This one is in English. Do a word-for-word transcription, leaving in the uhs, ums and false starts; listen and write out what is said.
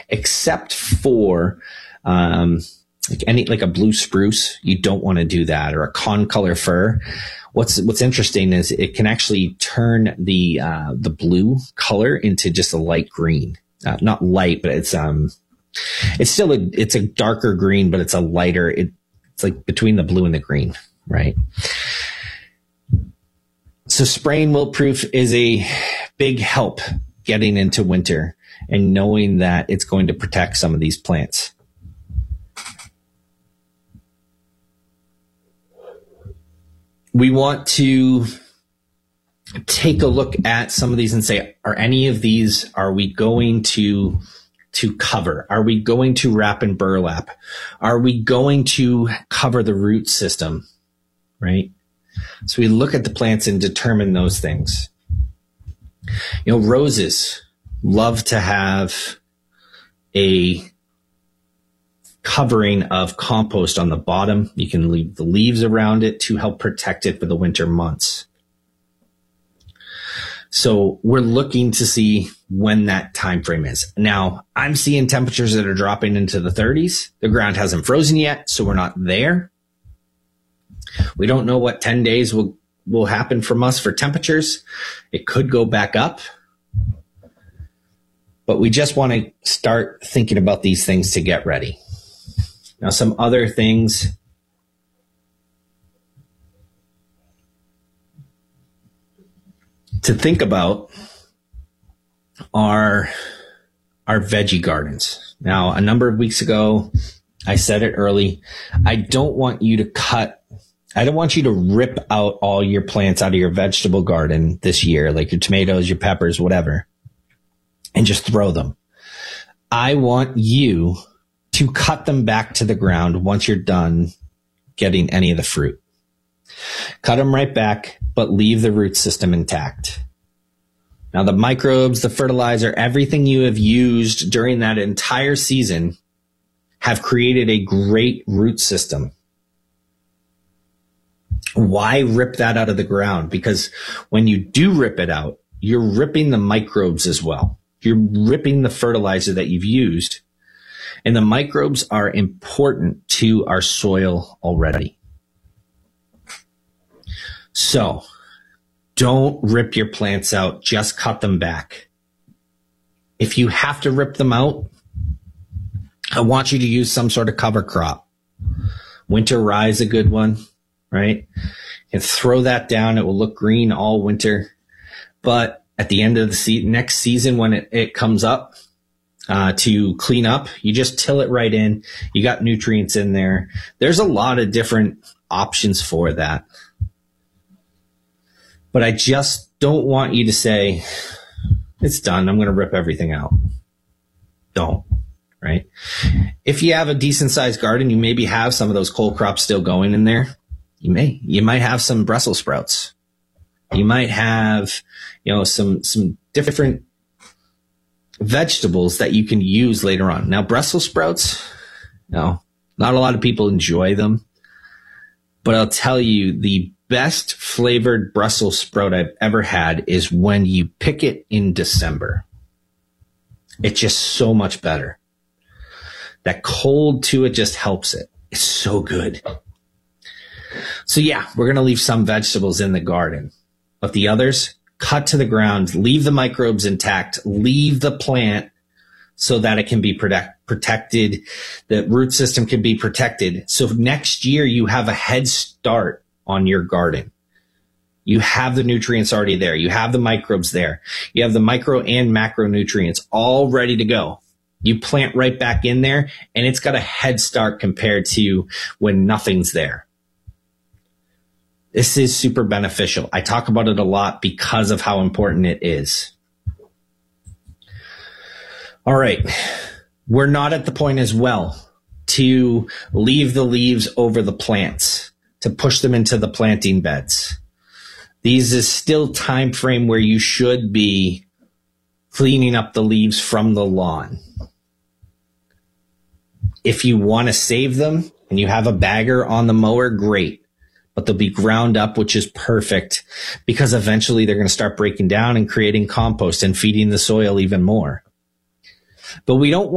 except for um, like any like a blue spruce. You don't want to do that, or a concolor fir. What's what's interesting is it can actually turn the uh, the blue color into just a light green. Uh, not light, but it's um it's still a it's a darker green, but it's a lighter. It, it's like between the blue and the green, right? So spraying Wilt-Proof is a big help getting into winter and knowing that it's going to protect some of these plants. We want to take a look at some of these and say, are any of these, are we going to, to cover? Are we going to wrap in burlap? Are we going to cover the root system, right? So we look at the plants and determine those things. You know, roses love to have a covering of compost on the bottom. You can leave the leaves around it to help protect it for the winter months. So we're looking to see when that time frame is. Now, I'm seeing temperatures that are dropping into the thirties. The ground hasn't frozen yet, so we're not there. We don't know what ten days will, will happen from us for temperatures. It could go back up. But we just want to start thinking about these things to get ready. Now, some other things. To think about are our veggie gardens. Now, a number of weeks ago, I said it early. I don't want you to cut, I don't want you to rip out all your plants out of your vegetable garden this year, like your tomatoes, your peppers, whatever, and just throw them. I want you to cut them back to the ground once you're done getting any of the fruit. Cut them right back, but leave the root system intact. Now, the microbes, the fertilizer, everything you have used during that entire season have created a great root system. Why rip that out of the ground? Because when you do rip it out, you're ripping the microbes as well. You're ripping the fertilizer that you've used. And the microbes are important to our soil already. So don't rip your plants out. Just cut them back. If you have to rip them out, I want you to use some sort of cover crop. Winter rye is a good one, right? And throw that down. It will look green all winter. But at the end of the se- next season, when it, it comes up uh, to clean up, you just till it right in. You got nutrients in there. There's a lot of different options for that. But I just don't want you to say, it's done, I'm going to rip everything out. Don't, right? If you have a decent sized garden, you maybe have some of those cole crops still going in there. You may. You might have some Brussels sprouts. You might have, you know, some, some different vegetables that you can use later on. Now, Brussels sprouts, no, not a lot of people enjoy them. But I'll tell you, the best flavored Brussels sprout I've ever had is when you pick it in December. It's just so much better. That cold to it just helps it. It's so good. So yeah, we're going to leave some vegetables in the garden, but the others, cut to the ground, leave the microbes intact, leave the plant so that it can be protect, protected. The root system can be protected. So next year you have a head start on your garden. You have the nutrients already there. You have the microbes there. You have the micro and macronutrients all ready to go. You plant right back in there and it's got a head start compared to when nothing's there. This is super beneficial. I talk about it a lot because of how important it is. All right. We're not at the point as well to leave the leaves over the plants, to push them into the planting beds. These is still time frame where you should be cleaning up the leaves from the lawn. If you want to save them and you have a bagger on the mower, great. But they'll be ground up, which is perfect because eventually they're going to start breaking down and creating compost and feeding the soil even more. But we don't want